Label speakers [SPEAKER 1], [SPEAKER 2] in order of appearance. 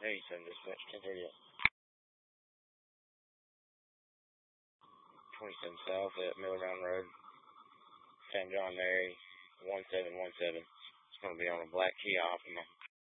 [SPEAKER 1] 87 dispatch, 1038. 27 South at Millground Road, St. John Mary, 1717. It's going to be on a black Kia Optima.